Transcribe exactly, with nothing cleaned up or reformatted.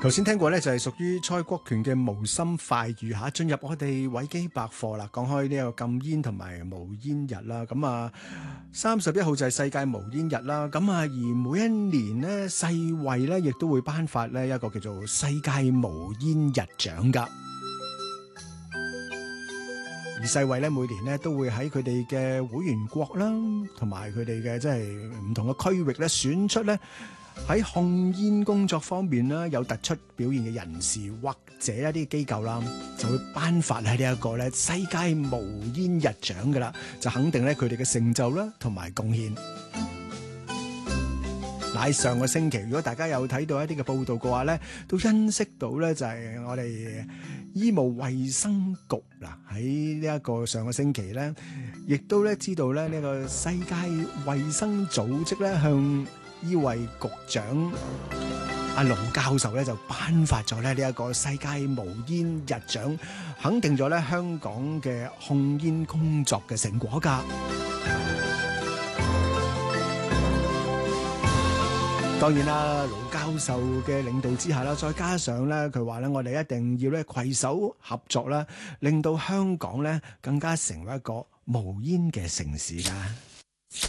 頭先聽過呢，就係屬於蔡國權嘅無心快語嚇，進入我哋維基百科啦。講開呢個禁煙同埋無煙日啦，咁啊三十一號就係世界無煙日啦。咁啊而每一年呢，世衛呢亦都會頒發呢一個叫做世界無煙日獎㗎。而世衛咧每年咧都會喺佢哋嘅會員國啦，同埋佢哋嘅即係唔同嘅區域咧選出咧喺控煙工作方面咧有突出表現嘅人士或者一啲機構啦，就會頒發喺呢一個咧世界無煙日獎噶啦，就肯定咧佢哋嘅成就啦同埋貢獻。喺上個星期，如果大家有睇到一啲嘅報道嘅話咧，都欣悉到咧就係我哋醫務衛生局嗱喺呢一個上個星期咧，亦都咧知道咧呢個世界衛生組織咧向醫衛局長阿盧教授咧就頒發咗咧呢一個世界無煙日獎，肯定咗咧香港嘅控煙工作嘅成果㗎。當然啦，盧教授嘅領導之下啦，再加上咧，佢話咧，我哋一定要咧攜手合作啦，令到香港咧更加成為一個無煙嘅城市㗎。